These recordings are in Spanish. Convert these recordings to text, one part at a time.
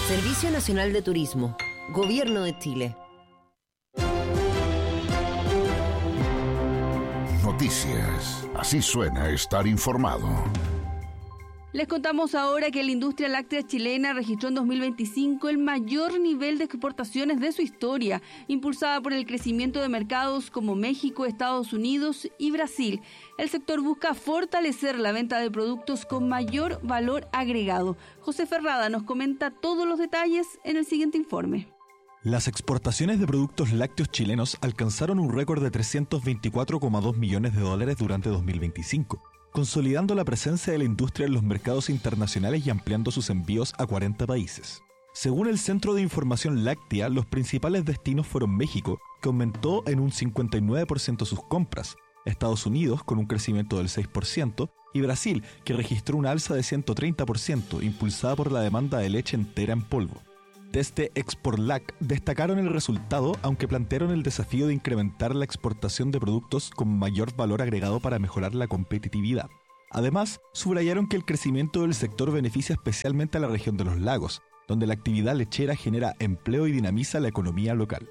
Servicio Nacional de Turismo, Gobierno de Chile. Noticias. Así suena estar informado. Les contamos ahora que la industria láctea chilena registró en 2025 el mayor nivel de exportaciones de su historia, impulsada por el crecimiento de mercados como México, Estados Unidos y Brasil. El sector busca fortalecer la venta de productos con mayor valor agregado. José Ferrada nos comenta todos los detalles en el siguiente informe. Las exportaciones de productos lácteos chilenos alcanzaron un récord de $324,2 millones durante 2025. Consolidando la presencia de la industria en los mercados internacionales y ampliando sus envíos a 40 países. Según el Centro de Información Láctea, los principales destinos fueron México, que aumentó en un 59% sus compras, Estados Unidos, con un crecimiento del 6%, y Brasil, que registró una alza de 130%, impulsada por la demanda de leche entera en polvo. Desde Exportlac destacaron el resultado, aunque plantearon el desafío de incrementar la exportación de productos con mayor valor agregado para mejorar la competitividad. Además, subrayaron que el crecimiento del sector beneficia especialmente a la región de los lagos, donde la actividad lechera genera empleo y dinamiza la economía local.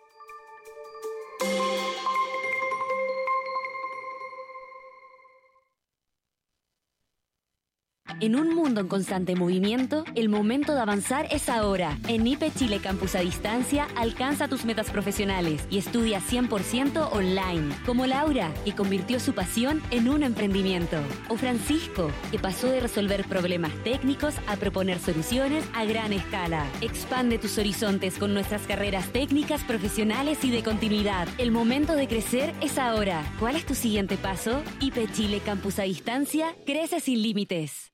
En un mundo en constante movimiento, el momento de avanzar es ahora. En IPE Chile Campus a Distancia, alcanza tus metas profesionales y estudia 100% online. Como Laura, que convirtió su pasión en un emprendimiento. O Francisco, que pasó de resolver problemas técnicos a proponer soluciones a gran escala. Expande tus horizontes con nuestras carreras técnicas, profesionales y de continuidad. El momento de crecer es ahora. ¿Cuál es tu siguiente paso? IPE Chile Campus a Distancia, crece sin límites.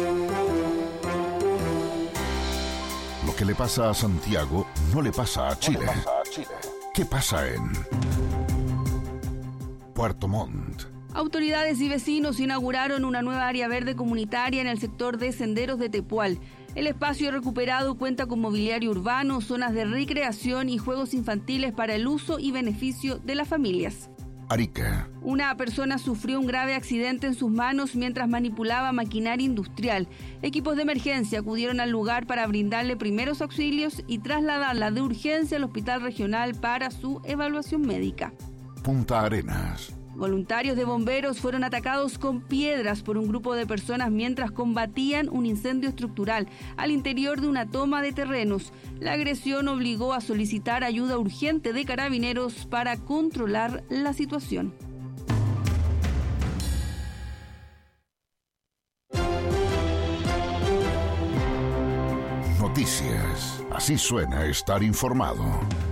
Lo que le pasa a Santiago no le pasa a Chile. ¿Qué pasa en Puerto Montt? Autoridades y vecinos inauguraron una nueva área verde comunitaria en el sector de Senderos de Tepual. El espacio recuperado cuenta con mobiliario urbano, zonas de recreación y juegos infantiles para el uso y beneficio de las familias. Arica. Una persona sufrió un grave accidente en sus manos mientras manipulaba maquinaria industrial. Equipos de emergencia acudieron al lugar para brindarle primeros auxilios y trasladarla de urgencia al hospital regional para su evaluación médica. Punta Arenas. Voluntarios de bomberos fueron atacados con piedras por un grupo de personas mientras combatían un incendio estructural al interior de una toma de terrenos. La agresión obligó a solicitar ayuda urgente de carabineros para controlar la situación. Noticias. Así suena estar informado.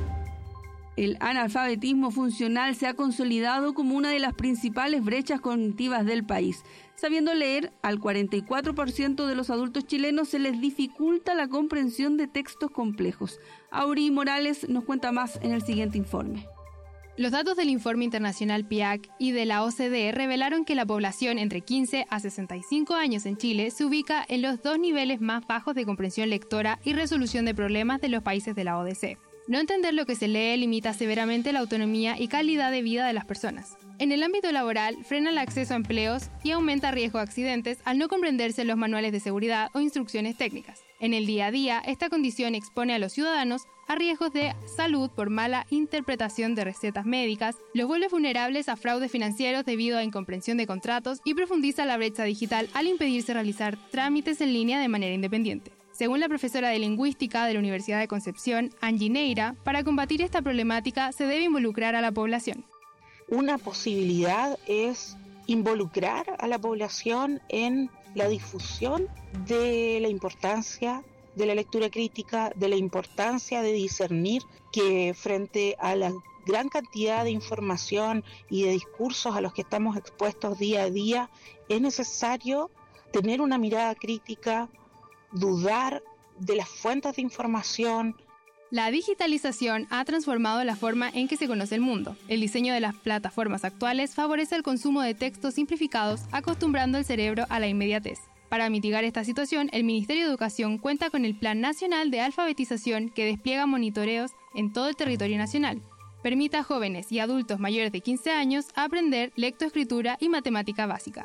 El analfabetismo funcional se ha consolidado como una de las principales brechas cognitivas del país. Sabiendo leer, al 44% de los adultos chilenos se les dificulta la comprensión de textos complejos. Aurí Morales nos cuenta más en el siguiente informe. Los datos del informe internacional PIAAC y de la OCDE revelaron que la población entre 15 a 65 años en Chile se ubica en los dos niveles más bajos de comprensión lectora y resolución de problemas de los países de la ODC. No entender lo que se lee limita severamente la autonomía y calidad de vida de las personas. En el ámbito laboral, frena el acceso a empleos y aumenta riesgo de accidentes al no comprenderse los manuales de seguridad o instrucciones técnicas. En el día a día, esta condición expone a los ciudadanos a riesgos de salud por mala interpretación de recetas médicas, los vuelve vulnerables a fraudes financieros debido a incomprensión de contratos y profundiza la brecha digital al impedirse realizar trámites en línea de manera independiente. Según la profesora de Lingüística de la Universidad de Concepción, Angie Neira, para combatir esta problemática se debe involucrar a la población. Una posibilidad es involucrar a la población en la difusión de la importancia de la lectura crítica, de la importancia de discernir que frente a la gran cantidad de información y de discursos a los que estamos expuestos día a día, es necesario tener una mirada crítica, dudar de las fuentes de información. La digitalización ha transformado la forma en que se conoce el mundo. El diseño de las plataformas actuales favorece el consumo de textos simplificados, acostumbrando el cerebro a la inmediatez. Para mitigar esta situación, el Ministerio de Educación cuenta con el Plan Nacional de Alfabetización que despliega monitoreos en todo el territorio nacional. Permite a jóvenes y adultos mayores de 15 años aprender lectoescritura y matemática básica.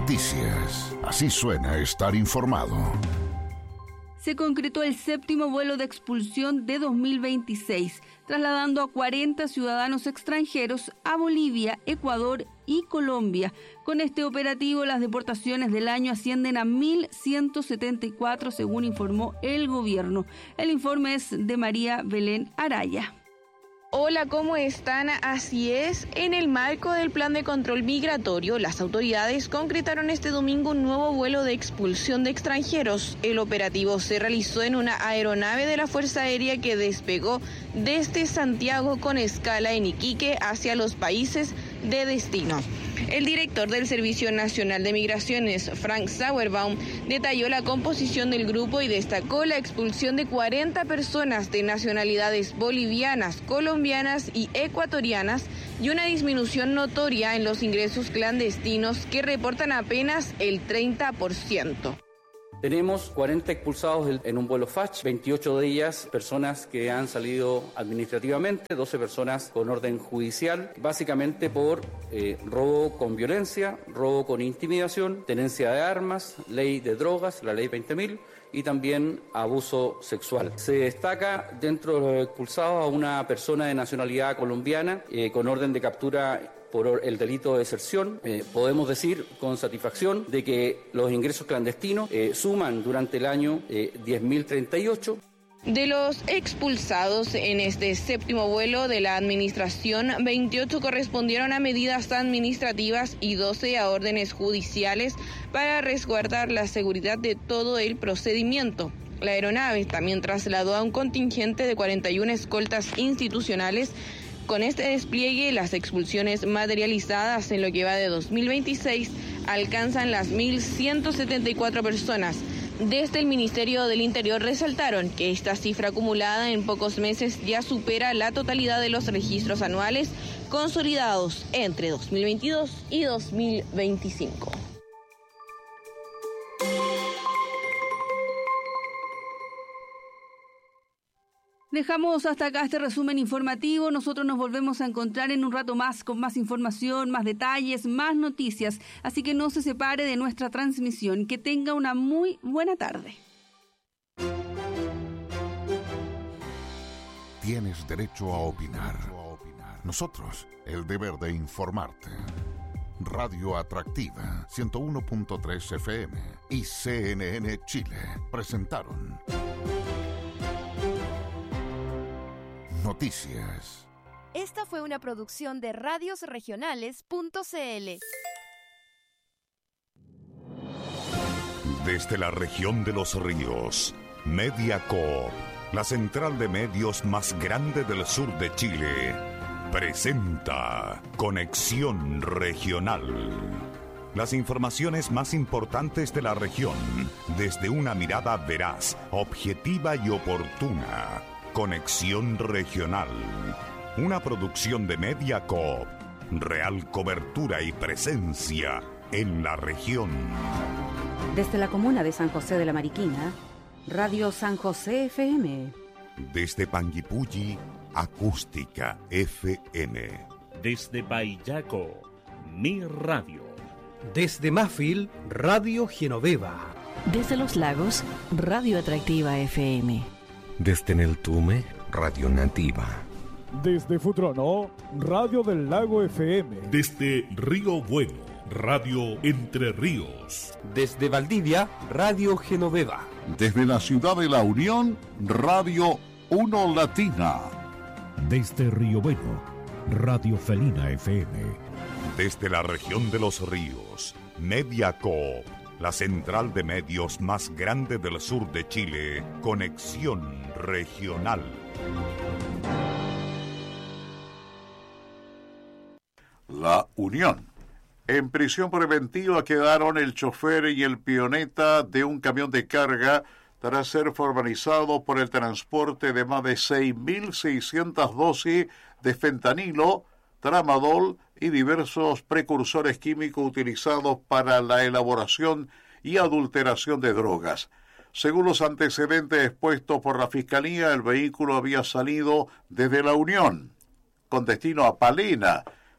Noticias. Así suena estar informado. Se concretó el 7º vuelo de expulsión de 2026, trasladando a 40 ciudadanos extranjeros a Bolivia, Ecuador y Colombia. Con este operativo, las deportaciones del año ascienden a 1.174, según informó el gobierno. El informe es de María Belén Araya. Hola, ¿cómo están? Así es, en el marco del plan de control migratorio, las autoridades concretaron este domingo un nuevo vuelo de expulsión de extranjeros. El operativo se realizó en una aeronave de la Fuerza Aérea que despegó desde Santiago con escala en Iquique hacia los países de destino. El director del Servicio Nacional de Migraciones, Frank Sauerbaum, detalló la composición del grupo y destacó la expulsión de 40 personas de nacionalidades bolivianas, colombianas y ecuatorianas y una disminución notoria en los ingresos clandestinos que reportan apenas el 30%. Tenemos 40 expulsados en un vuelo FACH, 28 de ellas personas que han salido administrativamente, 12 personas con orden judicial, básicamente por robo con violencia, robo con intimidación, tenencia de armas, ley de drogas, la ley 20.000 y también abuso sexual. Se destaca dentro de los expulsados a una persona de nacionalidad colombiana con orden de captura por el delito de deserción. Podemos decir con satisfacción de que los ingresos clandestinos suman durante el año 10.038. De los expulsados en este 7º vuelo de la administración, 28 correspondieron a medidas administrativas y 12 a órdenes judiciales para resguardar la seguridad de todo el procedimiento. La aeronave también trasladó a un contingente de 41 escoltas institucionales. Con este despliegue, las expulsiones materializadas en lo que va de 2026 alcanzan las 1.174 personas. Desde el Ministerio del Interior resaltaron que esta cifra acumulada en pocos meses ya supera la totalidad de los registros anuales consolidados entre 2022 y 2025. Dejamos hasta acá este resumen informativo. Nosotros nos volvemos a encontrar en un rato más con más información, más detalles, más noticias. Así que no se separe de nuestra transmisión. Que tenga una muy buena tarde. Tienes derecho a opinar. Nosotros, el deber de informarte. Radio Atractiva 101.3 FM y CNN Chile presentaron Noticias. Esta fue una producción de radiosregionales.cl. Desde la región de los ríos, Mediacorp, la central de medios más grande del sur de Chile, presenta Conexión Regional. Las informaciones más importantes de la región, desde una mirada veraz, objetiva y oportuna. Conexión Regional, una producción de Mediacorp, real cobertura y presencia en la región. Desde la comuna de San José de la Mariquina, Radio San José FM. Desde Panguipulli, Acústica FM. Desde Payaco, Mi Radio. Desde Mafil, Radio Genoveva. Desde Los Lagos, Radio Atractiva FM. Desde Neltume, Radio Nativa. Desde Futrono, Radio del Lago FM. Desde Río Bueno, Radio Entre Ríos. Desde Valdivia, Radio Genoveva. Desde la ciudad de La Unión, Radio Uno Latina. Desde Río Bueno, Radio Felina FM. Desde la región de los ríos, Mediacorp, la central de medios más grande del sur de Chile, Conexión Regional. La Unión. En prisión preventiva quedaron el chofer y el pioneta de un camión de carga tras ser formalizado por el transporte de más de 6.600 dosis de fentanilo, tramadol y diversos precursores químicos utilizados para la elaboración y adulteración de drogas. Según los antecedentes expuestos por la Fiscalía, el vehículo había salido desde La Unión, con destino a Palena,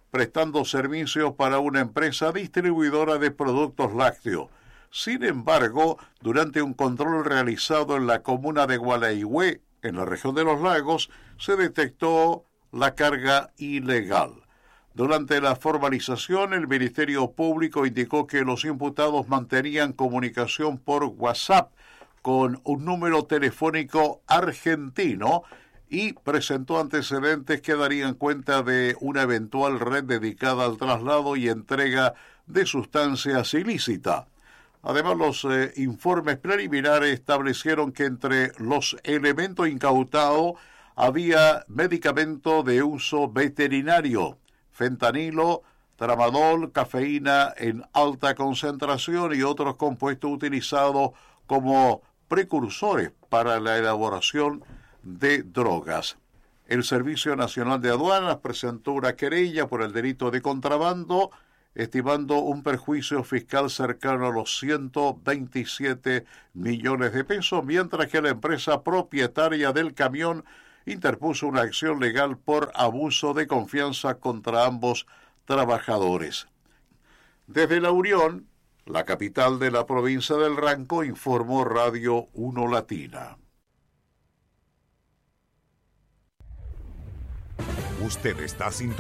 prestando servicios para una empresa distribuidora de productos lácteos. Sin embargo, durante un control realizado en la comuna de Gualeguay, en la región de los lagos, se detectó la carga ilegal. Durante la formalización, el Ministerio Público indicó que los imputados mantenían comunicación por WhatsApp con un número telefónico argentino y presentó antecedentes que darían cuenta de una eventual red dedicada al traslado y entrega de sustancias ilícitas. Además, los informes preliminares establecieron que entre los elementos incautados había medicamento de uso veterinario, fentanilo, tramadol, cafeína en alta concentración y otros compuestos utilizados como precursores para la elaboración de drogas. El Servicio Nacional de Aduanas presentó una querella por el delito de contrabando, estimando un perjuicio fiscal cercano a los 127 millones de pesos, mientras que la empresa propietaria del camión interpuso una acción legal por abuso de confianza contra ambos trabajadores. Desde La Unión, la capital de la provincia del Ranco, informó Radio 1 Latina. Usted está sintonizando